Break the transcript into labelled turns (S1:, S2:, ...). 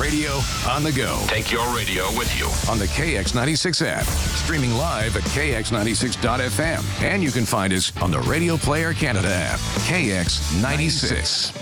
S1: Radio on the go.
S2: Take your radio with you.
S1: On the KX96 app. Streaming live at kx96.fm. And you can find us on the Radio Player Canada app. KX96.